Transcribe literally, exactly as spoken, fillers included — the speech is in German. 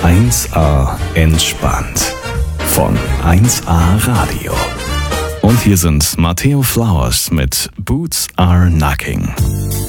eins A entspannt von eins A Radio. Und hier sind Matteo Flowers mit Boots Are Knocking.